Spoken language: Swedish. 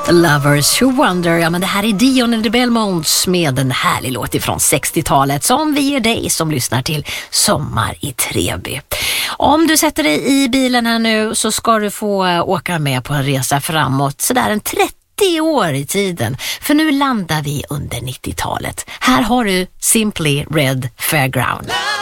Lovers Who Wonder, ja men det här är Dion and the Belmonts med en härlig låt ifrån 60-talet som vi ger dig som lyssnar till Sommar i Treby. Om du sätter dig i bilen här nu så ska du få åka med på en resa framåt sådär en 30 år i tiden, för nu landar vi under 90-talet. Här har du Simply Red Fairground.